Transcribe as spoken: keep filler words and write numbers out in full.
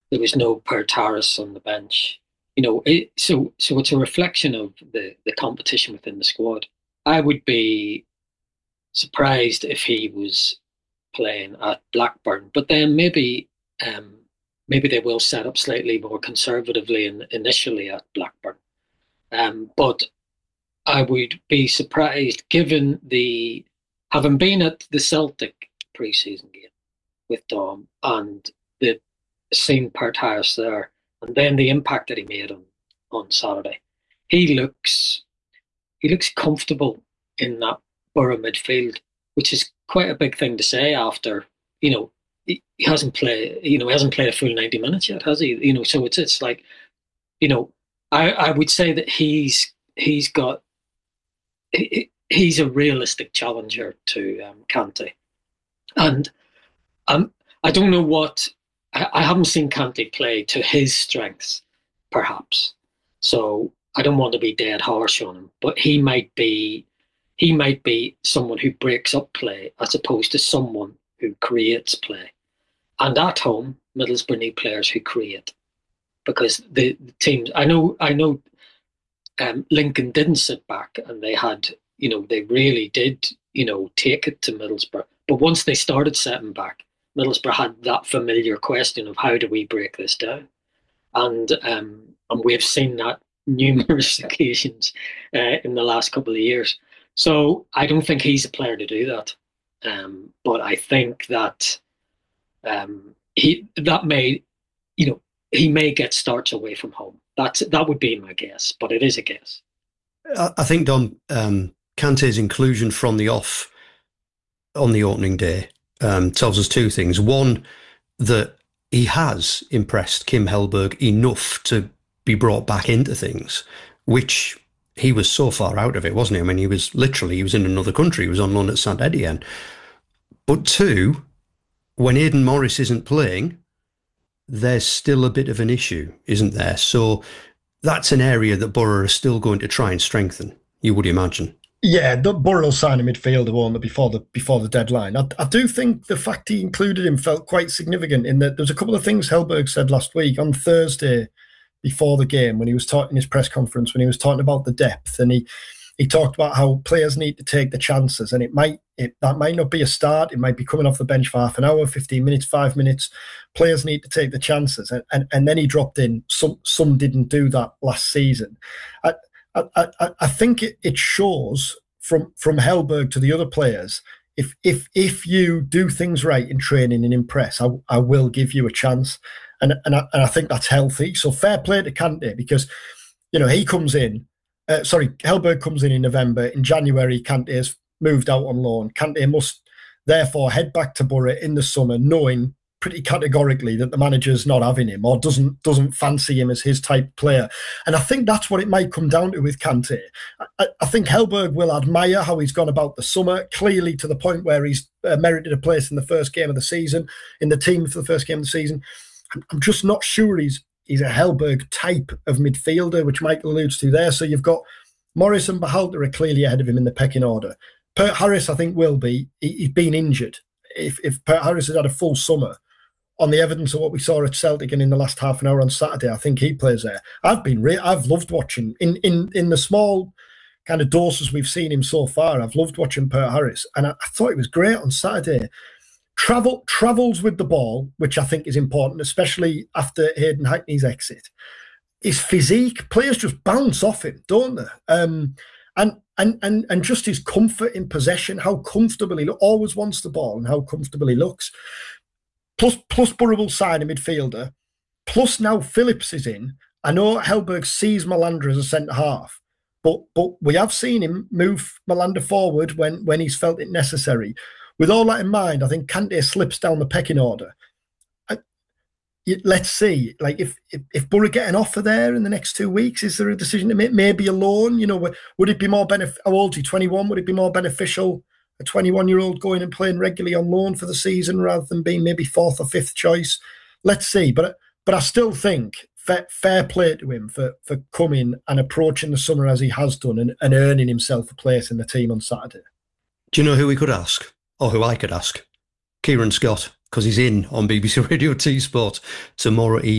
there was no Pert Harris on the bench. You know, it, so so it's a reflection of the the competition within the squad. I would be surprised if he was playing at Blackburn, but then maybe um, maybe they will set up slightly more conservatively in, initially at Blackburn. Um, but I would be surprised, given the having been at the Celtic pre-season game with Dom and the seen Pert Harris there, and then the impact that he made on on Saturday. He looks he looks comfortable in that Borough midfield, which is quite a big thing to say after, you know, he, he hasn't played, you know, he hasn't played a full ninety minutes yet, has he? You know, so it's it's like, you know, I, I would say that he's he's got he, he's a realistic challenger to um, Kante, and um, I don't know what I, I haven't seen Kante play to his strengths, perhaps. So I don't want to be dead harsh on him, but he might be he might be someone who breaks up play as opposed to someone who creates play. And at home, Middlesbrough need players who create, because the, the teams. I know I know um, Lincoln didn't sit back, and they had, you know, they really did, you know, take it to Middlesbrough. But once they started setting back, Middlesbrough had that familiar question of how do we break this down, and um, and we've seen that numerous occasions uh, in the last couple of years. So I don't think he's a player to do that, um, but I think that um, he that may, you know, he may get starts away from home. That's that would be my guess, but it is a guess. I think Dom um, Kante's inclusion from the off on the opening day um, tells us two things. One, that he has impressed Kim Hellberg enough to be brought back into things, which he was so far out of it, wasn't he? I mean, he was literally, he was in another country. He was on loan at Saint Etienne. But two, when Aidan Morris isn't playing, there's still a bit of an issue, isn't there? So that's an area that Borough are still going to try and strengthen, you would imagine. Yeah, the Borough will sign a midfielder, won't they, before the before the deadline. I, I do think the fact he included him felt quite significant in that there's a couple of things Hellberg said last week on Thursday before the game when he was talking in his press conference, when he was talking about the depth, and he he talked about how players need to take the chances, and it might it that might not be a start, it might be coming off the bench for half an hour, fifteen minutes, five minutes. Players need to take the chances, and and, and then he dropped in. Some some didn't do that last season. I I, I, I think it, it shows from from Hellberg to the other players. If if if you do things right in training and impress, I I will give you a chance. And and I, and I think that's healthy. So fair play to Kante, because, you know, he comes in, uh, sorry, Hellberg comes in in November. In January, Kante has moved out on loan. Kante must therefore head back to Borough in the summer, knowing pretty categorically that the manager's not having him or doesn't doesn't fancy him as his type player. And I think that's what it might come down to with Kante. I, I think Hellberg will admire how he's gone about the summer, clearly to the point where he's uh, merited a place in the first game of the season, in the team for the first game of the season. I'm just not sure he's he's a Hellberg type of midfielder, which Michael alludes to there. So you've got Morris and Berhalter are clearly ahead of him in the pecking order. Pert Harris, I think, will be. He, he's been injured. If, if Pert Harris has had a full summer, on the evidence of what we saw at Celtic and in the last half an hour on Saturday, I think he plays there. I've been, re- I've loved watching in in in the small kind of doses we've seen him so far. I've loved watching Pert Harris, and I, I thought it was great on Saturday. Travel travels with the ball, which I think is important, especially after Hayden Hackney's exit. His physique, players just bounce off him, don't they? Um, and and and and just his comfort in possession, how comfortable he look, always wants the ball, and how comfortable he looks. Plus, plus Borough will sign a midfielder. Plus now Phillips is in. I know Hellberg sees Malander as a centre half, but but we have seen him move Malander forward when when he's felt it necessary. With all that in mind, I think Kante slips down the pecking order. I, let's see, like if, if if Borough get an offer there in the next two weeks, is there a decision to make? Maybe a loan. You know, would it be more beneficial? How old is he? twenty-one. Would it be more beneficial a twenty-one-year-old going and playing regularly on loan for the season rather than being maybe fourth or fifth choice? Let's see. But but I still think fair, fair play to him for for coming and approaching the summer as he has done and, and earning himself a place in the team on Saturday. Do you know who we could ask? Or who I could ask? Kieran Scott, because he's in on B B C Radio T Sport tomorrow evening.